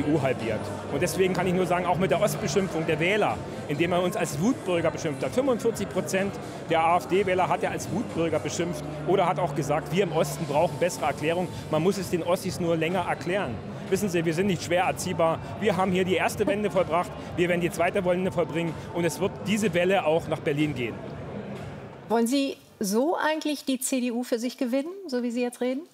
CDU halbiert. Und deswegen kann ich nur sagen, auch mit der Ostbeschimpfung der Wähler, indem er uns als Wutbürger beschimpft hat. 45% der AfD-Wähler hat er als Wutbürger beschimpft oder hat auch gesagt, wir im Osten brauchen bessere Erklärung. Man muss es den Ossis nur länger erklären. Wissen Sie, wir sind nicht schwer erziehbar. Wir haben hier die erste Wende vollbracht, wir werden die zweite Wende vollbringen und es wird diese Welle auch nach Berlin gehen. Wollen Sie so eigentlich die CDU für sich gewinnen, so wie Sie jetzt reden?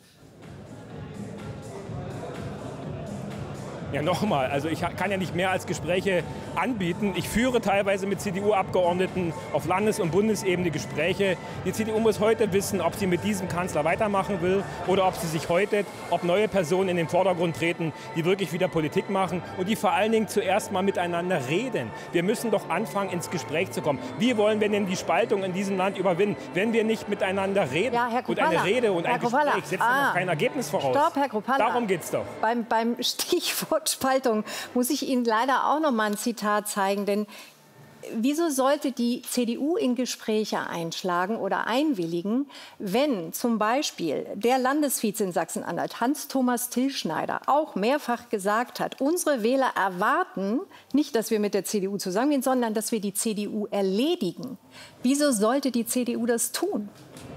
Ja, nochmal, also ich kann ja nicht mehr als Gespräche anbieten. Ich führe teilweise mit CDU-Abgeordneten auf Landes- und Bundesebene Gespräche. Die CDU muss heute wissen, ob sie mit diesem Kanzler weitermachen will oder ob sie sich heute, ob neue Personen in den Vordergrund treten, die wirklich wieder Politik machen und die vor allen Dingen zuerst mal miteinander reden. Wir müssen doch anfangen, ins Gespräch zu kommen. Wie wollen wir denn die Spaltung in diesem Land überwinden, wenn wir nicht miteinander reden? Ja, Herr Kruppalla, und eine Rede und ein Kruppalla, Gespräch setzt noch kein Ergebnis voraus. Stopp, Herr Kruppalla. Darum geht es doch. Beim Stichwort Spaltung muss ich Ihnen leider auch noch mal ein Zitat zeigen, denn wieso sollte die CDU in Gespräche einschlagen oder einwilligen, wenn zum Beispiel der Landesvize in Sachsen-Anhalt, Hans-Thomas Tillschneider, auch mehrfach gesagt hat, unsere Wähler erwarten nicht, dass wir mit der CDU zusammengehen, sondern dass wir die CDU erledigen. Wieso sollte die CDU das tun?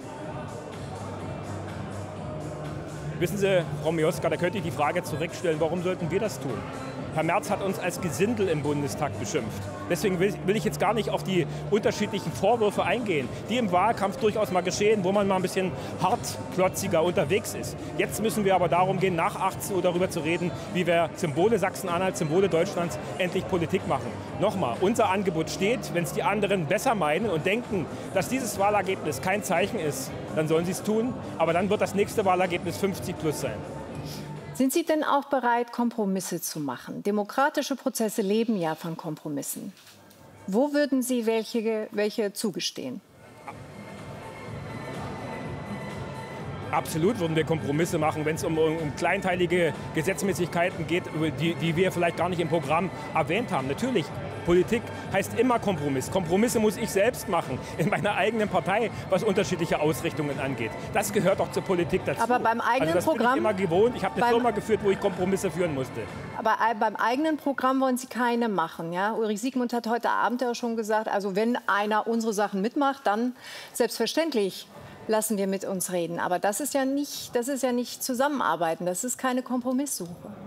Wissen Sie, Frau Mioska, da könnte ich die Frage zurückstellen, warum sollten wir das tun? Herr Merz hat uns als Gesindel im Bundestag beschimpft. Deswegen will ich jetzt gar nicht auf die unterschiedlichen Vorwürfe eingehen, die im Wahlkampf durchaus mal geschehen, wo man mal ein bisschen hartklotziger unterwegs ist. Jetzt müssen wir aber darum gehen, nach 18 Uhr darüber zu reden, wie wir Symbole Sachsen-Anhalt, Symbole Deutschlands endlich Politik machen. Nochmal, unser Angebot steht, wenn es die anderen besser meinen und denken, dass dieses Wahlergebnis kein Zeichen ist, dann sollen sie es tun, aber dann wird das nächste Wahlergebnis 50 plus sein. Sind Sie denn auch bereit, Kompromisse zu machen? Demokratische Prozesse leben ja von Kompromissen. Wo würden Sie welche zugestehen? Absolut würden wir Kompromisse machen, wenn es um kleinteilige Gesetzmäßigkeiten geht, die wir vielleicht gar nicht im Programm erwähnt haben. Natürlich, Politik heißt immer Kompromiss. Kompromisse muss ich selbst machen, in meiner eigenen Partei, was unterschiedliche Ausrichtungen angeht. Das gehört doch zur Politik dazu. Aber beim eigenen das Programm... bin ich immer gewohnt. Ich habe eine Firma geführt, wo ich Kompromisse führen musste. Aber beim eigenen Programm wollen Sie keine machen, ja? Ulrich Siegmund hat heute Abend ja schon gesagt, also wenn einer unsere Sachen mitmacht, dann selbstverständlich lassen wir mit uns reden. Aber das ist ja nicht Zusammenarbeiten, das ist keine Kompromisssuche.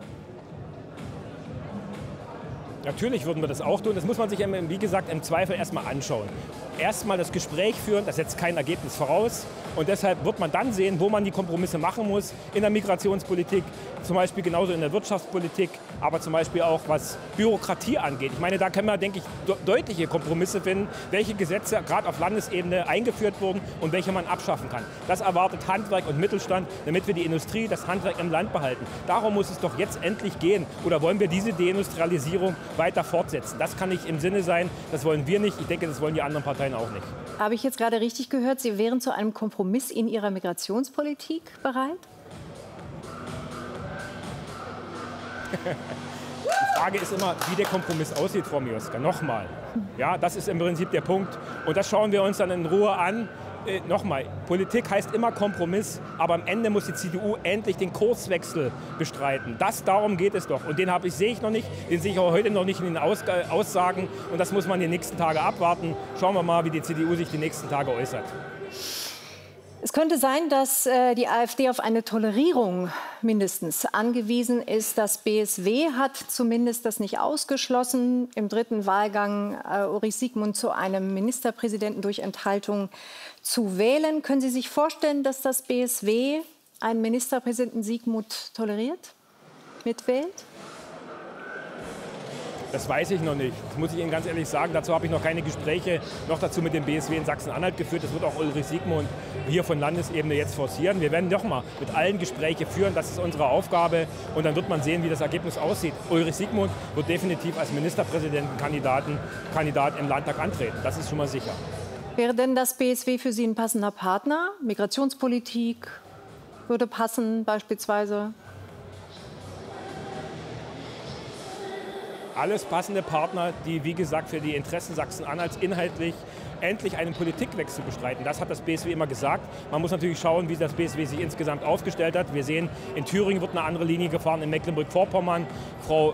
Natürlich würden wir das auch tun. Das muss man sich, wie gesagt, im Zweifel erstmal anschauen. Erstmal das Gespräch führen, das setzt kein Ergebnis voraus. Und deshalb wird man dann sehen, wo man die Kompromisse machen muss. In der Migrationspolitik, zum Beispiel genauso in der Wirtschaftspolitik, aber zum Beispiel auch was Bürokratie angeht. Ich meine, da können wir, denke ich, deutliche Kompromisse finden, welche Gesetze gerade auf Landesebene eingeführt wurden und welche man abschaffen kann. Das erwartet Handwerk und Mittelstand, damit wir die Industrie, das Handwerk im Land behalten. Darum muss es doch jetzt endlich gehen. Oder wollen wir diese Deindustrialisierung weiter fortsetzen? Das kann nicht im Sinne sein, das wollen wir nicht. Ich denke, das wollen die anderen Parteien auch nicht. Habe ich jetzt gerade richtig gehört, Sie wären zu einem Kompromiss in Ihrer Migrationspolitik bereit? Die Frage ist immer, wie der Kompromiss aussieht, Frau Mioska. Nochmal. Ja, das ist im Prinzip der Punkt. Und das schauen wir uns dann in Ruhe an. Nochmal, Politik heißt immer Kompromiss, aber am Ende muss die CDU endlich den Kurswechsel bestreiten. Darum geht es doch. Und den sehe ich noch nicht, den sehe ich auch heute noch nicht in den Aussagen. Und das muss man die nächsten Tage abwarten. Schauen wir mal, wie die CDU sich die nächsten Tage äußert. Es könnte sein, dass die AfD auf eine Tolerierung mindestens angewiesen ist. Das BSW hat zumindest das nicht ausgeschlossen, im dritten Wahlgang Ulrich Siegmund zu einem Ministerpräsidenten durch Enthaltung zu wählen. Können Sie sich vorstellen, dass das BSW einen Ministerpräsidenten Siegmund toleriert, mitwählt? Das weiß ich noch nicht. Das muss ich Ihnen ganz ehrlich sagen. Dazu habe ich noch keine Gespräche noch dazu mit dem BSW in Sachsen-Anhalt geführt. Das wird auch Ulrich Siegmund hier von Landesebene jetzt forcieren. Wir werden noch mal mit allen Gespräche führen. Das ist unsere Aufgabe. Und dann wird man sehen, wie das Ergebnis aussieht. Ulrich Siegmund wird definitiv als Ministerpräsidentenkandidat im Landtag antreten. Das ist schon mal sicher. Wäre denn das BSW für Sie ein passender Partner? Migrationspolitik würde passen beispielsweise? Alles passende Partner, die, wie gesagt, für die Interessen Sachsen-Anhalts inhaltlich endlich einen Politikwechsel bestreiten. Das hat das BSW immer gesagt. Man muss natürlich schauen, wie das BSW sich insgesamt aufgestellt hat. Wir sehen, in Thüringen wird eine andere Linie gefahren, in Mecklenburg-Vorpommern. Frau